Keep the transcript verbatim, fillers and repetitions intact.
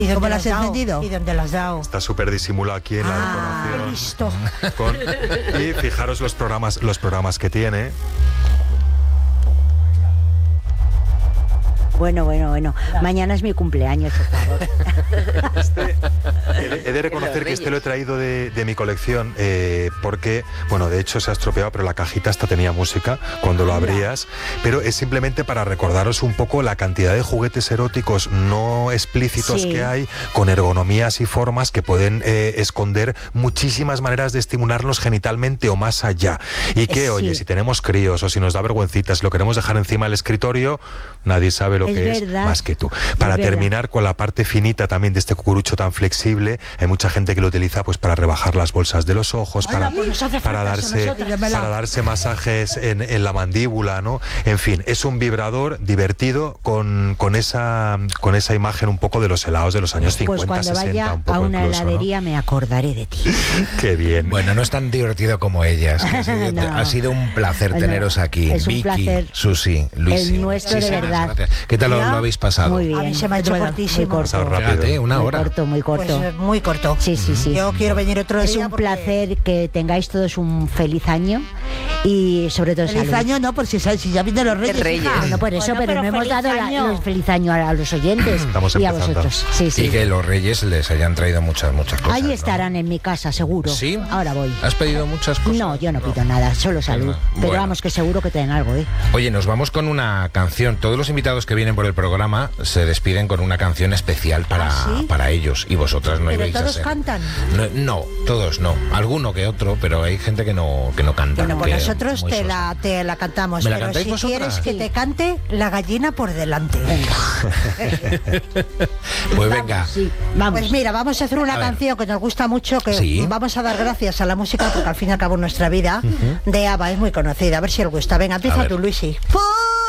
¿Y ¿Cómo dónde la has has dado? encendido? ¿Y dónde la has dado? Está súper disimulado aquí en Ah, la he visto. decoración. Con- y fijaros los programas, los programas que tiene. Bueno, bueno, bueno. Mañana es mi cumpleaños, por favor. Este, he, de, he de reconocer que este lo he traído de, de mi colección eh, porque, bueno, de hecho se ha estropeado, pero la cajita hasta tenía música cuando lo abrías. Pero es simplemente para recordaros un poco la cantidad de juguetes eróticos no explícitos Sí. que hay, con ergonomías y formas que pueden eh, esconder muchísimas maneras de estimularnos genitalmente o más allá. Y que, Sí. oye, si tenemos críos o si nos da vergüencita, si lo queremos dejar encima del escritorio, nadie sabe lo Es que es verdad. más que tú. Para verdad. terminar con la parte finita también de este cucurucho tan flexible, hay mucha gente que lo utiliza pues para rebajar las bolsas de los ojos, Anda, para, pues nos hace para falta eso a darse nosotras. para darse masajes en, en la mandíbula, ¿no? En fin, es un vibrador divertido con, con esa con esa imagen un poco de los helados de los años cincuenta, Pues cuando sesenta, vaya un poco a una incluso, ¿no? heladería me acordaré de ti. Qué bien. Bueno, no es tan divertido como ellas. Ha sido, No. ha sido un placer Bueno, teneros aquí. es un Vicky, placer. Susi, Luisi. El nuestro de Muchísimas verdad. gracias. ¿Qué tal lo, Ya. lo habéis pasado? Muy bien. A mí se me ha hecho Muy cortísimo. corto. Pasado rápido. Fíjate, una Muy hora. corto, muy corto. Pues eh, muy corto. Sí, sí, sí. Yo quiero venir otro Es día un porque- placer que tengáis todos un feliz año y sobre todo Feliz salud. año, no, por si, si ya vienen los Reyes. Reyes. hija. Bueno, por eso, Bueno, pero, pero no hemos feliz dado la- año. los feliz año a, a los oyentes Estamos y a empezando. vosotros. Sí, sí. Y que los reyes les hayan traído muchas, muchas cosas. Ahí ¿no? estarán en mi casa, seguro. ¿Sí? Ahora voy. ¿Has pedido muchas cosas? No, yo no pido nada, solo salud. Pero Bueno. vamos, que seguro que te den algo, ¿eh? Oye, nos vamos con una canción. Todos los invitados que vienen por el programa se despiden con una canción especial para, ¿Ah, sí? para ellos. Y vosotras no Pero ibais a todos ser. cantan. No, no, todos no. Alguno que otro, pero hay gente que no, que no canta. Bueno, pues que nosotros muy te sosa. la, te la cantamos. ¿Me la pero cantáis si vosotras? quieres que Sí. te cante la gallina por delante. Pues venga. Sí, vamos. Pues mira, vamos a hacer una A ver. canción que nos gusta mucho, que Sí. vamos a dar gracias a la música, porque al fin y al cabo nuestra vida, de ABBA es muy conocida. A ver si os gusta. Venga, A empieza ver. tú, Luisi. ¡Por